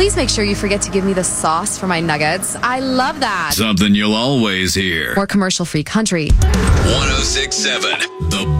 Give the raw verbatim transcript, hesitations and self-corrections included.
Please make sure you forget to give me the sauce for my nuggets. I love that. Something you'll always hear. More commercial-free country. one oh six point seven, The